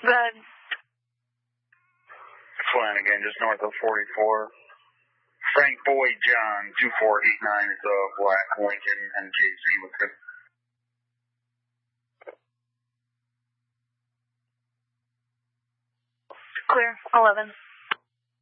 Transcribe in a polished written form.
Good. Flanagan, just north of 44. Frank Boyd John, 2489 is a black Lincoln NJC with him. Clear, 11.